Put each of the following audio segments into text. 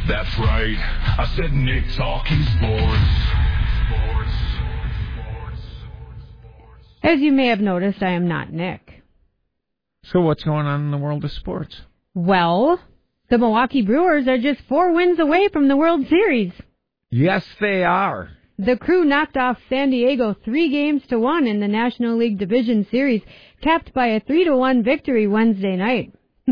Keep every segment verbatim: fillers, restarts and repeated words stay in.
That's right. I said Nick talking sports. Sports. Sports. Sports. As you may have noticed, I am not Nick. So what's going on in the world of sports? Well, the Milwaukee Brewers are just four wins away from the World Series. Yes, they are. The Crew knocked off San Diego three games to one in the National League Division Series, capped by a three to one victory Wednesday night.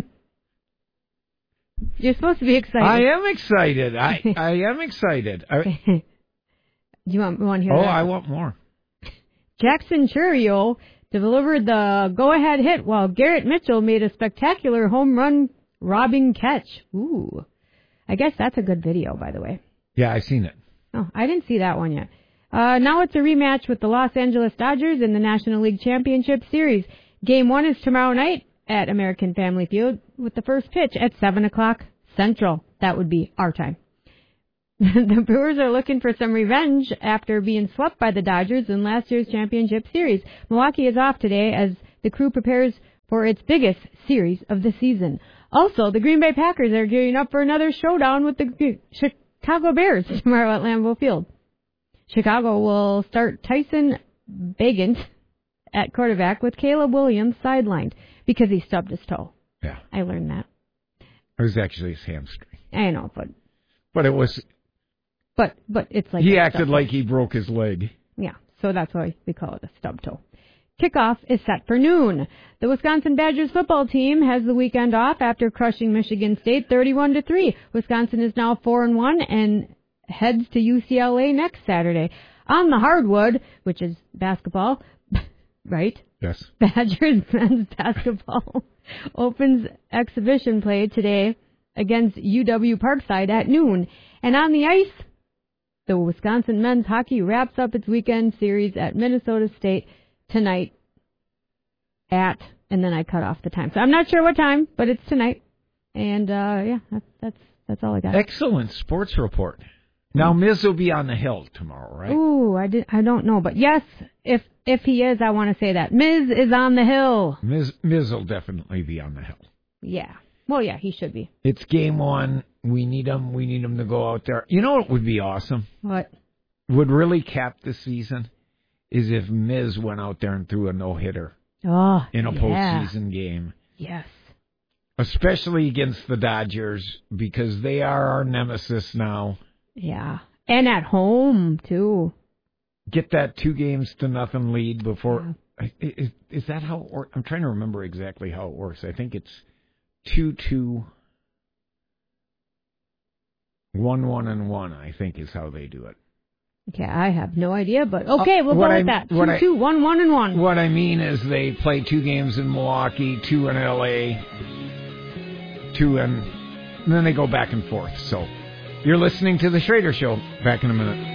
You're supposed to be excited. I am excited. I, I am excited. I, Do you want, you want to hear oh, that? I want more. Jackson Chourio delivered the go-ahead hit while Garrett Mitchell made a spectacular home run robbing catch. Ooh. I guess that's a good video, by the way. Yeah, I've seen it. Oh, I didn't see that one yet. Uh, now it's a rematch with the Los Angeles Dodgers in the National League Championship Series. Game one is tomorrow night at American Family Field with the first pitch at seven o'clock Central. That would be our time. The Brewers are looking for some revenge after being swept by the Dodgers in last year's championship series. Milwaukee is off today as the Crew prepares for its biggest series of the season. Also, the Green Bay Packers are gearing up for another showdown with the Chicago Bears tomorrow at Lambeau Field. Chicago will start Tyson Bagent at quarterback with Caleb Williams sidelined because he stubbed his toe. Yeah. I learned that. It was actually his hamstring. I know, but... But it was... But but it's like... He acted like he broke his leg. Yeah, so that's why we call it a stub toe. Kickoff is set for noon. The Wisconsin Badgers football team has the weekend off after crushing Michigan State thirty-one to three. Wisconsin is now four and one and heads to U C L A next Saturday. On the hardwood, which is basketball, right? Yes. Badgers men's basketball opens exhibition play today against U W Parkside at noon. And on the ice, the Wisconsin men's hockey wraps up its weekend series at Minnesota State tonight at, and then I cut off the time. So I'm not sure what time, but it's tonight. And, uh, yeah, that's, that's, that's all I got. Excellent sports report. Now, Miz will be on the hill tomorrow, right? Ooh, I did, I don't know, but yes, if, if he is, I want to say that. Miz is on the hill. Miz, Miz will definitely be on the hill. Yeah. Well, yeah, he should be. It's game one. We need him. We need him to go out there. You know what would be awesome? What? Would really cap the season is if Miz went out there and threw a no-hitter oh, in a yeah. postseason game. Yes. Especially against the Dodgers, because they are our nemesis now. Yeah. And at home, too. Get that two games to nothing lead before. Yeah. Is, is that how it works? I'm trying to remember exactly how it works. I think it's two two, one one and one, I think is how they do it. Okay, I have no idea, but okay, we'll uh, go I, with that. Two, I, two, one, one, and one. What I mean is they play two games in Milwaukee, two in L A, two in, and then they go back and forth. So you're listening to The Schrader Show. Back in a minute.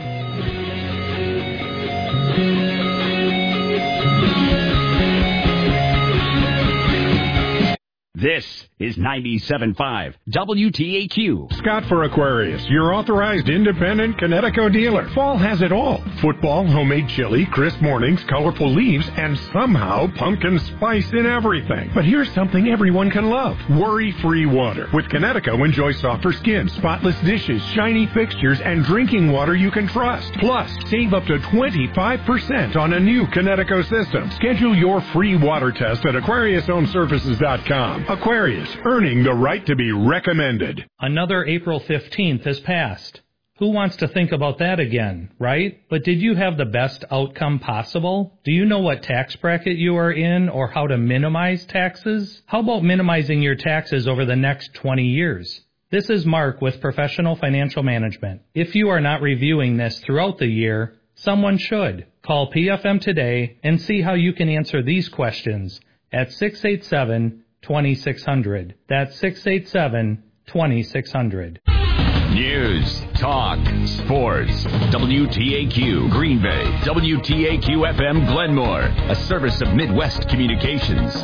This is ninety-seven point five W T A Q. Scott for Aquarius, your authorized independent Connecticut dealer. Fall has it all. Football, homemade chili, crisp mornings, colorful leaves, and somehow pumpkin spice in everything. But here's something everyone can love. Worry-free water. With Connecticut, enjoy softer skin, spotless dishes, shiny fixtures, and drinking water you can trust. Plus, save up to twenty-five percent on a new Connecticut system. Schedule your free water test at Aquarius Home Services dot com. Aquarius, earning the right to be recommended. Another April fifteenth has passed. Who wants to think about that again, right? But did you have the best outcome possible? Do you know what tax bracket you are in or how to minimize taxes? How about minimizing your taxes over the next twenty years? This is Mark with Professional Financial Management. If you are not reviewing this throughout the year, someone should. Call P F M today and see how you can answer these questions at six eight seven, two six zero zero. That's six eight seven, two six zero zero. News, talk, sports. W T A Q Green Bay. W T A Q F M Glenmore. A service of Midwest Communications.